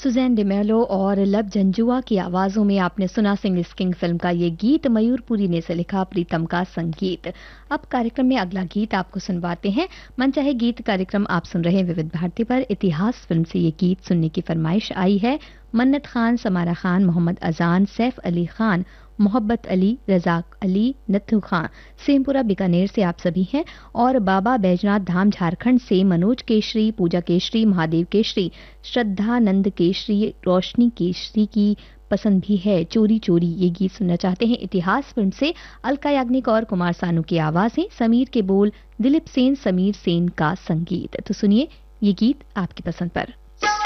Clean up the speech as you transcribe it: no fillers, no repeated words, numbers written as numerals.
Suzanne D'Mello और लब जंजुआ की आवाजों में आपने सुना सिंग इज किंग फिल्म का ये गीत। मयूरपुरी ने से लिखा, प्रीतम का संगीत। अब कार्यक्रम में अगला गीत आपको सुनवाते हैं। मनचाहे गीत कार्यक्रम आप सुन रहे हैं विविध भारती पर। इतिहास फिल्म से ये गीत सुनने की फरमाइश आई है। मन्नत खान, समारा खान, मोहम्मद अजान, सैफ अली खान, मोहब्बत अली, रजाक अली, नथु खां, सेमपुरा बीकानेर से आप सभी हैं। और बाबा बैजनाथ धाम झारखंड से मनोज केशरी, पूजा केशरी, महादेव केशरी, श्रद्धानंद केशरी, रोशनी केशरी की पसंद भी है। चोरी चोरी ये गीत सुनना चाहते हैं। इतिहास फिल्म से अलका याग्निक और कुमार सानू की आवाजें, समीर के बोल, दिलीप सेन, समीर सेन का संगीत। तो सुनिए ये गीत आपकी पसंद पर।